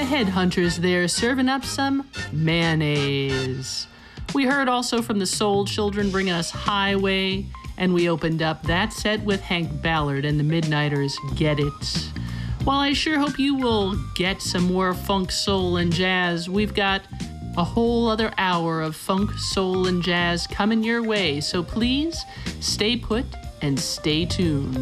Headhunters there serving up some mayonnaise. We heard also from the Soul Children bringing us Highway, and we opened up that set with Hank Ballard and the Midnighters' Get It. While I sure hope you will get some more funk, soul, and jazz, we've got a whole other hour of funk, soul, and jazz coming your way, so please stay put and stay tuned.